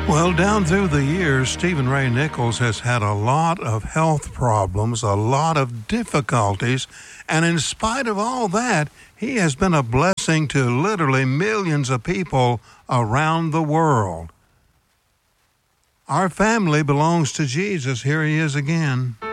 Well, down through the years, Stephen Ray Nichols has had a lot of health problems, a lot of difficulties, and in spite of all that, he has been a blessing to literally millions of people around the world. Our family belongs to Jesus. Here he is again.